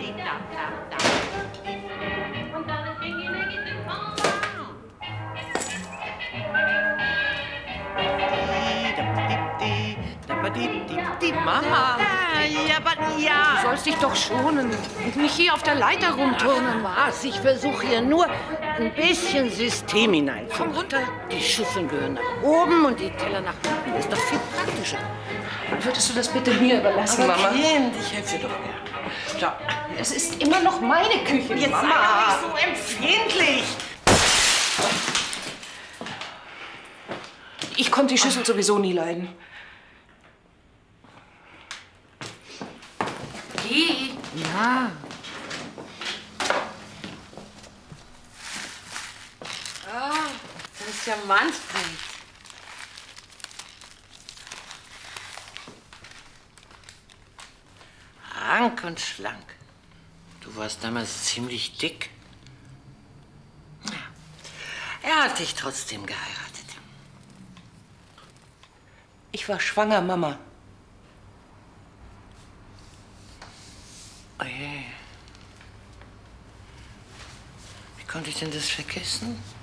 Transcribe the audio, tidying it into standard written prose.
Und dann ist Biggie Maggie Die Mama. Ja. Du sollst dich doch schonen und nicht hier auf der Leiter rumturnen. Was? Ich versuche hier nur ein bisschen System hineinzubringen. Komm runter. Die Schüsseln gehören nach oben und die Teller nach unten. Das ist doch viel praktischer. Würdest du das bitte mir überlassen, Aber Mama? Kind, ich helfe dir doch gern. Schau. Es ist immer noch meine Küche, Jetzt sei Mama. doch nicht so empfindlich. Ich konnte die Schüssel sowieso nie leiden. Geh. Ja. Das ist ja Manfred. Rank und schlank. Du warst damals ziemlich dick. Ja. Er hat dich trotzdem geheiratet. Ich war schwanger, Mama. Oh je. Wie konnte ich denn das vergessen?